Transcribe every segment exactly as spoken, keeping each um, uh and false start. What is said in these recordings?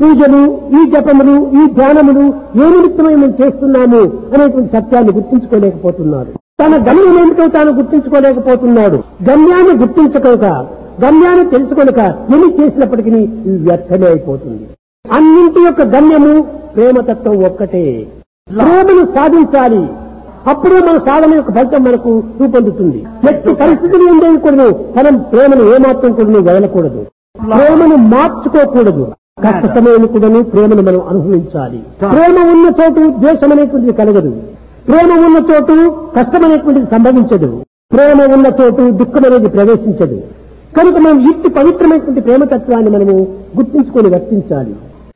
పూజలు, ఈ జపములు, ఈ ధ్యానములు ఏ నిమిత్తమై మేము చేస్తున్నాము అనేటువంటి సత్యాన్ని గుర్తించుకోలేకపోతున్నాడు. తన గమ్యం ఏమిటో తాను గుర్తించుకోలేకపోతున్నాడు. గమ్యాన్ని గుర్తించుకోక, గమ్యాన్ని తెలుసుకొనక ఎన్ని చేసినప్పటికీ ఇది వ్యర్థమే అయిపోతుంది. అన్నింటి యొక్క గమ్యము ప్రేమతత్వం ఒక్కటే. ప్రేమను సాధించాలి. అప్పుడే మన సాధన యొక్క ఫలితం మనకు రూపొందుతుంది. ఎట్టి పరిస్థితులు ఉండేవి కూడా మనం ప్రేమను ఏమాత్రం కూడా వదలకూడదు. ప్రేమను మార్చుకోకూడదు. కష్ట సమయం కూడా ప్రేమను మనం అనుభవించాలి. ప్రేమ ఉన్న చోటు ద్వేషం అనేటువంటిది కలగదు. ప్రేమ ఉన్న చోటు కష్టం అనేటువంటిది సంభవించదు. ప్రేమ ఉన్న చోటు దుఃఖం అనేది ప్రవేశించదు. కనుక మనం ఇట్టి పవిత్రమైనటువంటి ప్రేమతత్వాన్ని మనము గుర్తించుకొని వర్తించాలి.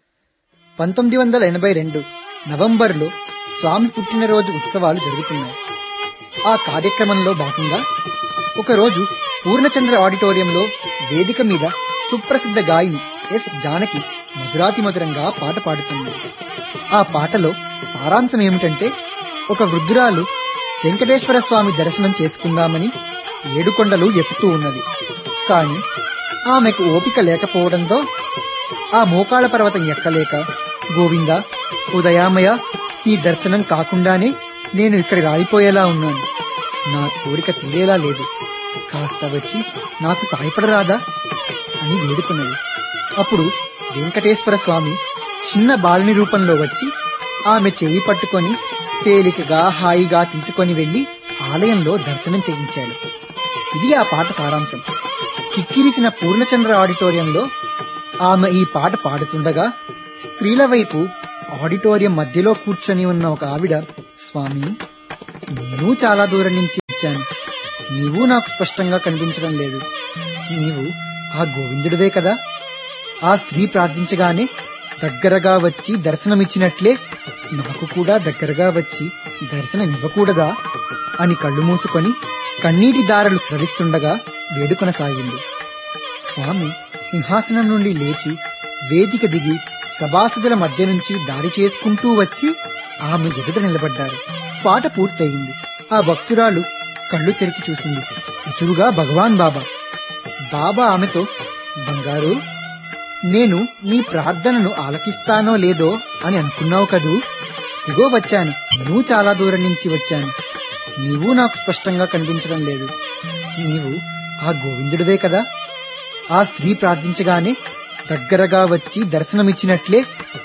పంతొమ్మిది వందల ఎనభై రెండు నవంబర్లో స్వామి పుట్టినరోజు ఉత్సవాలు జరుగుతున్నాయి. ఆ కార్యక్రమంలో భాగంగా ఒకరోజు పూర్ణచంద్ర ఆడిటోరియంలో వేదిక మీద సుప్రసిద్ధ గాయని ఎస్ జానకి మధురాతి మధురంగా పాట పాడుతుంది. ఆ పాటలో సారాంశం ఏమిటంటే, ఒక వృద్ధురాలు వెంకటేశ్వర స్వామి దర్శనం చేసుకుందామని ఏడుకొండలు ఎక్కుతూ ఉన్నది. కాని ఆమెకు ఓపిక లేకపోవడంతో ఆ మోకాళ్ళ పర్వతం ఎక్కలేక, గోవిందా, ఉదయామయ, ఈ దర్శనం కాకుండానే నేను ఇక్కడ రాలిపోయేలా ఉన్నాను. నా కోరిక తీరేలా లేదు. కాస్త వచ్చి నాకు సాయపడరాదా అని వేడుకున్నది. అప్పుడు వెంకటేశ్వర స్వామి చిన్న బాలుని రూపంలో వచ్చి ఆమె చెయ్యి పట్టుకొని తేలికగా హాయిగా తీసుకొని వెళ్లి ఆలయంలో దర్శనం చేయించాడు. ఇది ఆ పాట సారాంశం. కిక్కిరిసిన పూర్ణచంద్ర ఆడిటోరియంలో ఆమె ఈ పాట పాడుతుండగా స్త్రీల వైపు ఆడిటోరియం మధ్యలో కూర్చొని ఉన్న ఒక ఆవిడ, స్వామి, నేను చాలా దూరం నుంచి వచ్చాను. నీవు నాకు స్పష్టంగా కనిపించడం లేదు. నీవు ఆ గోవిందుడివే కదా? ఆ స్త్రీ ప్రార్థించగానే దగ్గరగా వచ్చి దర్శనమిచ్చినట్లే నాకు కూడా దగ్గరగా వచ్చి దర్శనమివ్వకూడదా అని కళ్ళు మూసుకొని కన్నీటి దారలు స్రవిస్తుండగా వేడుకొనసాగింది. స్వామి సింహాసనం నుండి లేచి వేదిక దిగి సభాసదుల మధ్య నుంచి దారి చేసుకుంటూ వచ్చి ఆమె ఎదుట నిలబడ్డారు. పాట పూర్తయింది. ఆ భక్తురాలు కళ్ళు తెరిచి చూసింది. ఎదురుగా భగవాన్ బాబా. బాబా ఆమెతో, బంగారు, నేను నీ ప్రార్థనను ఆలకిస్తానో లేదో అని అనుకున్నావు కదూ? ఇగో వచ్చాను. నువ్వు చాలా దూరం నుంచి వచ్చాను. నీవు నాకు స్పష్టంగా కనిపించడం లేదు. నీవు ఆ గోవిందుడివే కదా? ఆ స్త్రీ ప్రార్థించగానే దగ్గరగా వచ్చి దర్శనమిచ్చినట్లే